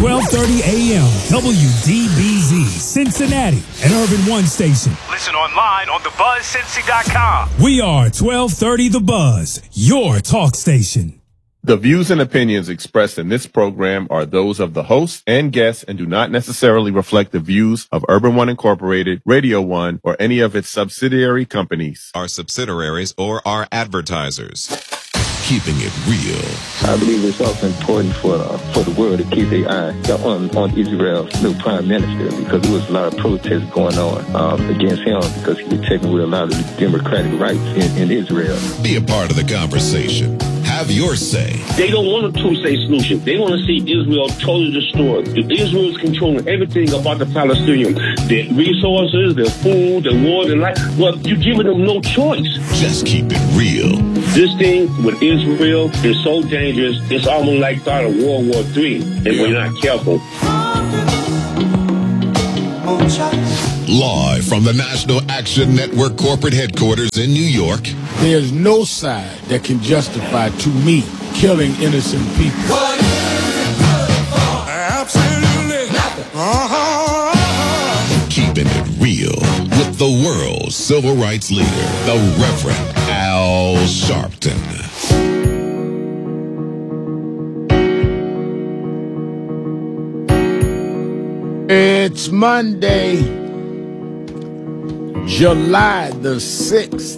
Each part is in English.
1230 AM, WDBZ, Cincinnati, an Urban One station. Listen online on thebuzzcincy.com. We are 1230 The Buzz, your talk station. The views and opinions expressed in this program are those of the host and guests and do not necessarily reflect the views of Urban One Incorporated, Radio One, or any of its subsidiary companies. Our subsidiaries or our advertisers. Keeping it real. I believe it's also important for the world to keep their eye on Israel's new prime minister, because there was a lot of protests going on against him because he was taking away a lot of the democratic rights in Israel. Be a part of the conversation. Have your say. They don't want a two-state solution. They want to see Israel totally destroyed. Israel is controlling everything about the Palestinians. Their resources, their food, their water, their life. Well, you're giving them no choice. Just keep it real. This thing with Israel is so dangerous, it's almost like start of World War III if we're not careful. Live from the National Action Network corporate headquarters in New York. There's no side that can justify, to me, killing innocent people. Absolutely nothing. Keeping it real with the world's civil rights leader, the Reverend Al Sharpton. It's Monday, July the 6th.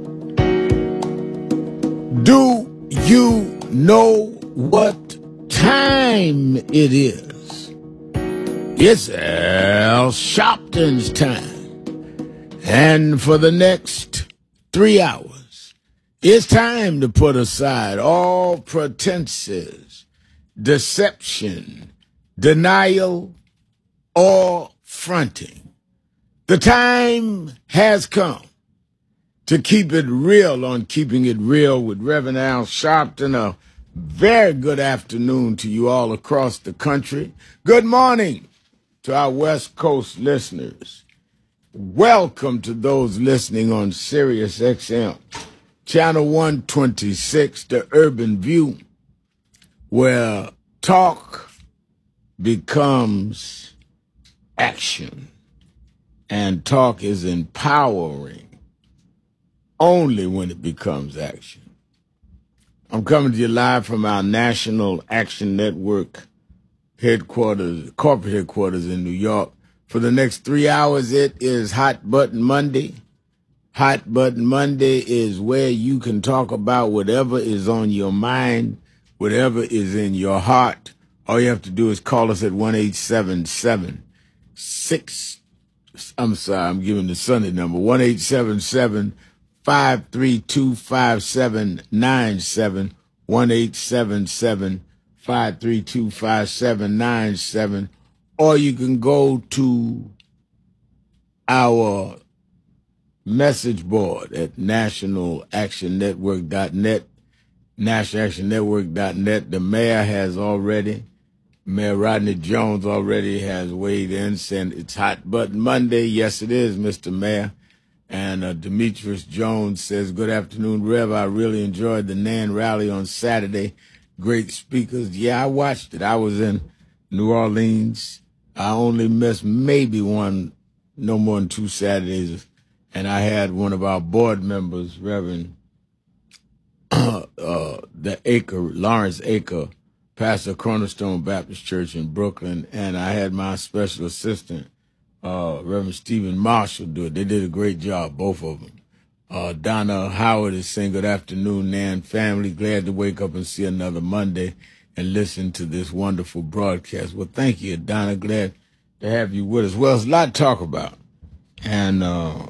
Do you know what time it is? It's Al Sharpton's time. And for the next 3 hours, it's time to put aside all pretenses, deception, denial, or fronting. The time has come to keep it real on Keeping It Real with Reverend Al Sharpton. A very good afternoon to you all across the country. Good morning to our West Coast listeners. Welcome to those listening on Sirius XM, Channel 126, the Urban View, where talk becomes action, and talk is empowering only when it becomes action. I'm coming to you live from our National Action Network headquarters, corporate headquarters in New York. For the next 3 hours, it is Hot Button Monday. Hot Button Monday is where you can talk about whatever is on your mind, whatever is in your heart. All you have to do is call us at 1-877-6. I'm giving the Sunday number, 1-877-532-5797, 1-877-532-5797, or you can go to our message board at nationalactionnetwork.net, nationalactionnetwork.net. The mayor has already, Mayor Rodney Jones already has weighed in, saying it's Hot Button Monday. Yes, it is, Mr. Mayor. And Demetrius Jones says, good afternoon, Rev. I really enjoyed the NAN rally on Saturday. Great speakers. Yeah, I watched it. I was in New Orleans. I only missed maybe no more than 2 Saturdays. And I had one of our board members, Reverend Lawrence Aker, pastor of Cornerstone Baptist Church in Brooklyn, and I had my special assistant, Reverend Stephen Marshall, do it. They did a great job, both of them. Donna Howard is saying, good afternoon, Nan family. Glad to wake up and see another Monday and listen to this wonderful broadcast. Well, thank you, Donna. Glad to have you with us. Well, there's a lot to talk about. And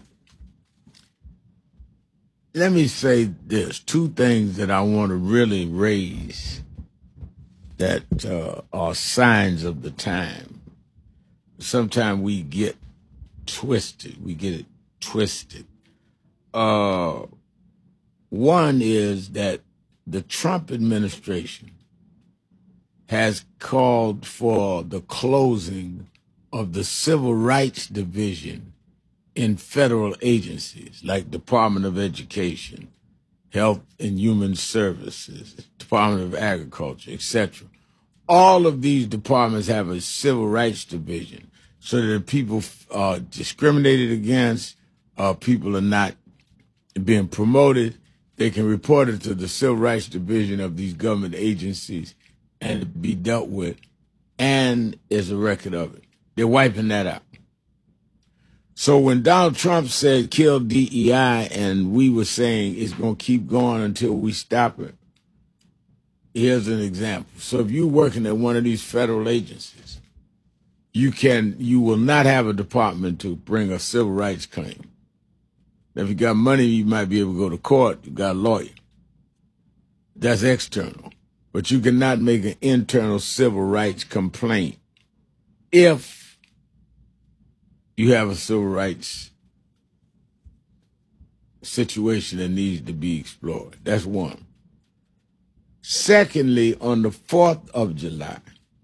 let me say this, 2 things that I want to really raise that are signs of the time. Sometimes we get twisted. We get it twisted. One is that the Trump administration has called for the closing of the Civil Rights Division in federal agencies like Department of Education, Health and Human Services, Department of Agriculture, etc. all of these departments have a civil rights division so that if people are discriminated against, people are not being promoted, they can report it to the civil rights division of these government agencies and be dealt with, and there's a record of it. They're wiping that out. So when Donald Trump said kill DEI, and we were saying it's going to keep going until we stop it, here's an example. So if you're working at one of these federal agencies, you will not have a department to bring a civil rights claim. If you got money, you might be able to go to court. You got a lawyer. That's external. But you cannot make an internal civil rights complaint if you have a civil rights situation that needs to be explored. That's one. Secondly, on the 4th of July,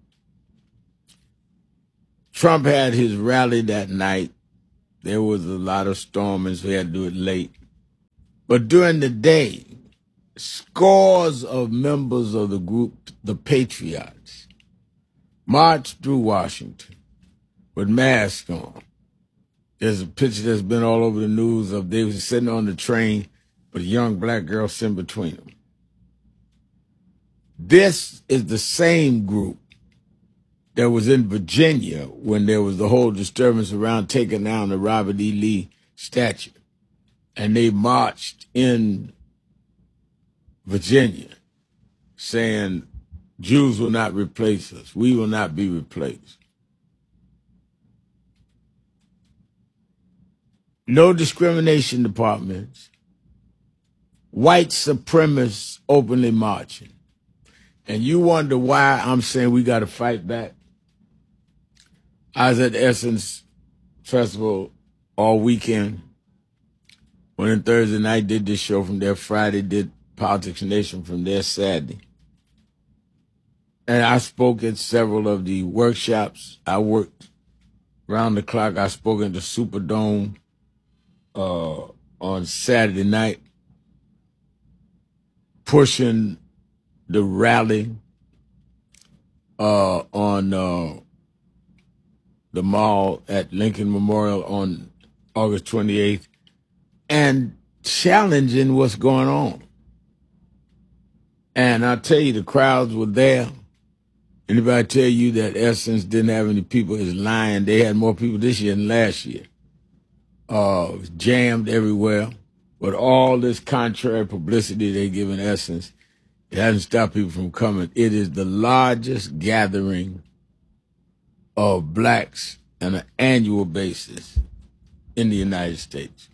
Trump had his rally that night. There was a lot of storming, so he had to do it late. But during the day, scores of members of the group, the Patriots, marched through Washington with masks on. There's a picture that's been all over the news of they was sitting on the train with a young black girl sitting between them. This is the same group that was in Virginia when there was the whole disturbance around taking down the Robert E. Lee statue. And they marched in Virginia saying, Jews will not replace us. We will not be replaced. No discrimination departments. White supremacists openly marching. And you wonder why I'm saying we got to fight back. I was at the Essence Festival all weekend. Went in Thursday night, did this show from there. Friday, did Politics Nation from there Saturday. And I spoke at several of the workshops. I worked round the clock. I spoke at the Superdome on Saturday night, pushing the rally on the mall at Lincoln Memorial on August 28th and challenging what's going on. And I'll tell you, the crowds were there. Anybody tell you that Essence didn't have any people is lying. They had more people this year than last year. It was jammed everywhere. But all this contrary publicity they give in Essence, it hasn't stopped people from coming. It is the largest gathering of blacks on an annual basis in the United States.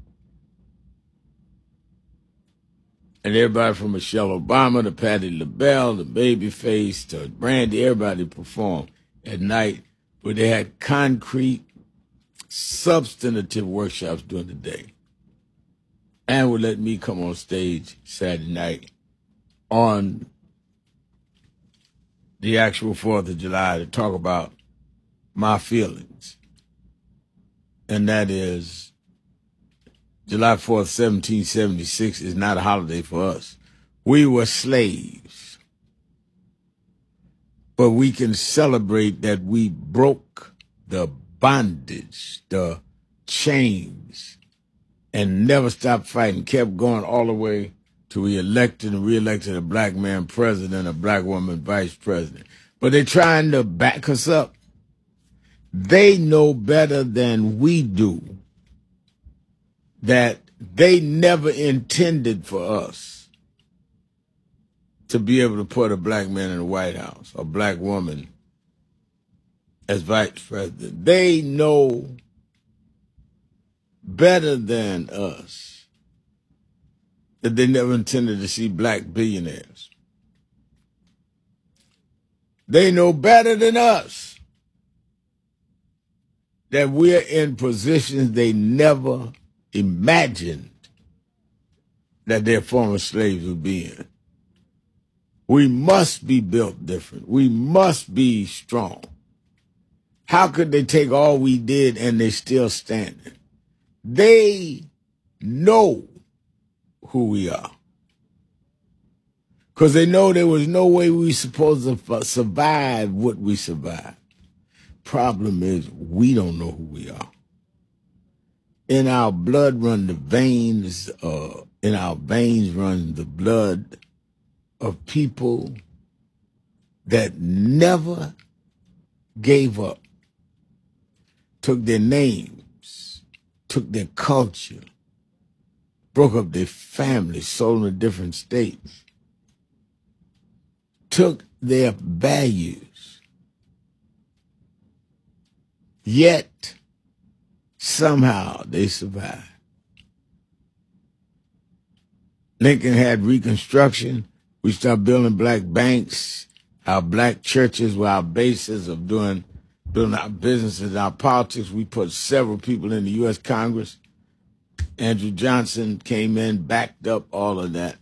And everybody from Michelle Obama to Patti LaBelle to Babyface to Brandy, everybody performed at night, where they had concrete, substantive workshops during the day. And would let me come on stage Saturday night on the actual 4th of July to talk about my feelings. And that is, July 4th, 1776 is not a holiday for us. We were slaves. But we can celebrate that we broke the bondage, the chains, and never stopped fighting, kept going all the way till we elected and reelected a black man president, a black woman vice president. But they're trying to back us up. They know better than we do that they never intended for us to be able to put a black man in the White House, a black woman as vice president. They know better than us that they never intended to see black billionaires. They know better than us that we're in positions they never imagined that their former slaves would be in. We must be built different. We must be strong. How could they take all we did and they still standing? They know who we are. Because they know there was no way we supposed to survive what we survived. Problem is, we don't know who we are. In our blood run the veins, in our veins run the blood of people that never gave up, took their names, took their culture, broke up their families, sold them to different states, took their values, yet somehow they survived. Lincoln had Reconstruction. We started building black banks. Our black churches were our basis of building our businesses, our politics. We put several people in the U.S. Congress. Andrew Johnson came in, backed up all of that.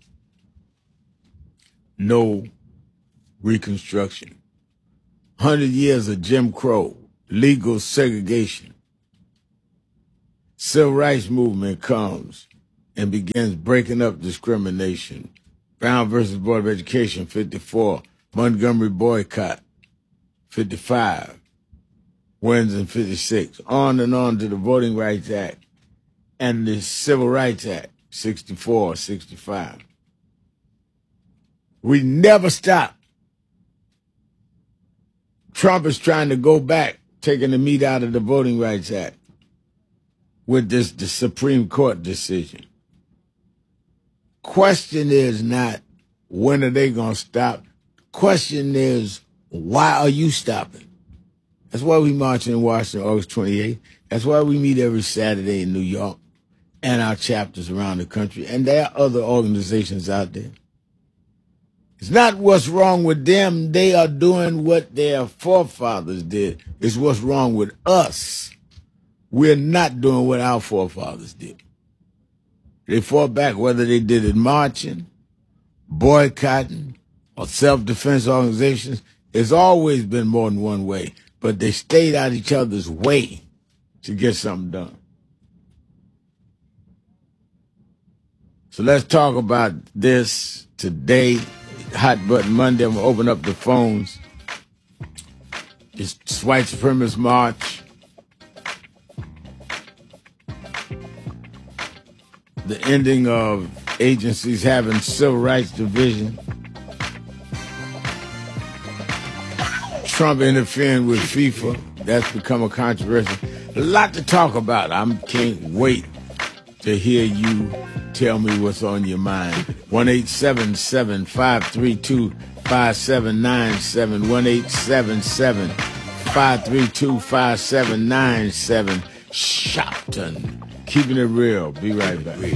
No Reconstruction. 100 years of Jim Crow, legal segregation. Civil rights movement comes and begins breaking up discrimination. Brown versus Board of Education, 54. Montgomery boycott, 55. Wins in 56. On and on to the Voting Rights Act and the Civil Rights Act, 64, 65. We never stop. Trump is trying to go back, taking the meat out of the Voting Rights Act with the Supreme Court decision. Question is not when are they going to stop. Question is, why are you stopping? That's why we march in Washington August 28th. That's why we meet every Saturday in New York and our chapters around the country. And there are other organizations out there. It's not what's wrong with them. They are doing what their forefathers did. It's what's wrong with us. We're not doing what our forefathers did. They fought back, whether they did it marching, boycotting, or self-defense organizations. There's always been more than one way, but they stayed out each other's way to get something done. So let's talk about this today. Hot Button Monday. I'm going to open up the phones. It's White Supremacist March. The ending of agencies having civil rights division. Trump interfering with FIFA. That's become a controversy. A lot to talk about. I can't wait to hear you tell me what's on your mind. 1-877-532-5797. 1-877-532-5797. Shopton. Keeping it real. Be right back.